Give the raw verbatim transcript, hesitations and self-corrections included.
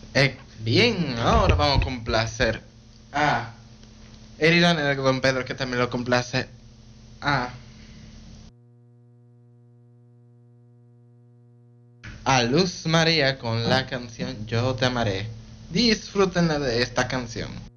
Eh, bien, ahora vamos a complacer a Eridon, el Don Pedro, que también lo complace a, a Luz María con la canción Yo te amaré. Disfruten de esta canción.